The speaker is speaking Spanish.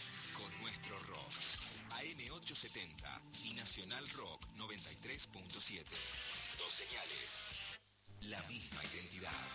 Vamos con nuestro rock. AM870 y Nacional Rock 93.7. Dos señales. La misma identidad.